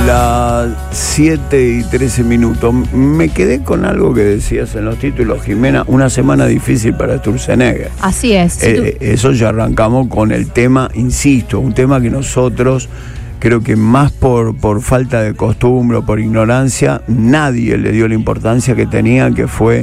las 7:13. Me quedé con algo que decías en los títulos, Jimena, una semana difícil para Sturzenegger. Así es. Eso ya arrancamos con el tema, insisto, un tema que nosotros, creo que más por falta de costumbre o por ignorancia, nadie le dio la importancia que tenía, que fue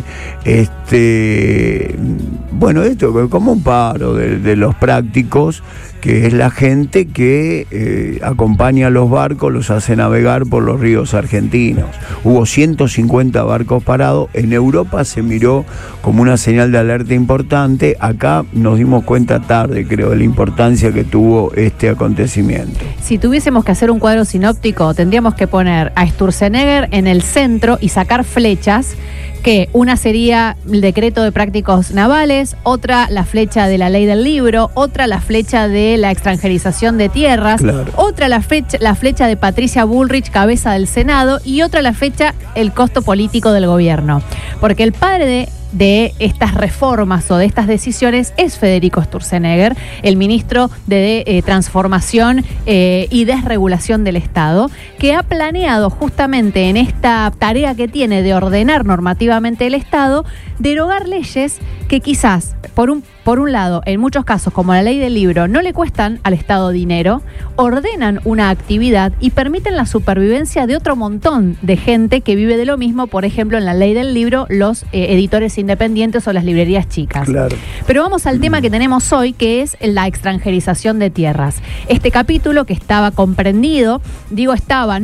esto como un paro de los prácticos, que es la gente que acompaña a los barcos, los hace navegar por los ríos argentinos. Hubo 150 barcos parados. En Europa se miró como una señal de alerta importante. Acá nos dimos cuenta tarde, creo, de la importancia que tuvo este acontecimiento. Si tuviésemos que hacer un cuadro sinóptico, tendríamos que poner a Sturzenegger en el centro y sacar flechas, que una sería el decreto de prácticos navales, otra la flecha de la ley del libro, otra la flecha de la extranjerización de tierras, claro, otra la flecha de Patricia Bullrich, cabeza del Senado, y otra la flecha el costo político del gobierno. Porque el padre de estas reformas o de estas decisiones es Federico Sturzenegger, el ministro de Transformación y Desregulación del Estado, que ha planeado justamente en esta tarea que tiene de ordenar normativamente el Estado, derogar leyes que quizás, por un lado, en muchos casos, como la ley del libro, no le cuestan al Estado dinero, ordenan una actividad y permiten la supervivencia de otro montón de gente que vive de lo mismo, por ejemplo, en la ley del libro, los editores independientes o las librerías chicas. Claro. Pero vamos al tema que tenemos hoy, que es la extranjerización de tierras. Este capítulo que estaba comprendido, estaba